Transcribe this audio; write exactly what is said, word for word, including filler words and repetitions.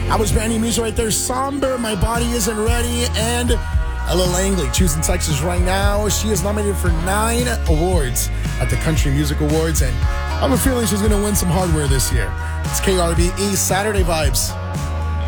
I was brand new music right there. Somber, My Body Isn't Ready, and Ella Langley, choosing Texas right now. She is nominated for nine awards at the Country Music Awards, and I have a feeling she's going to win some hardware this year. It's K R B E Saturday Vibes.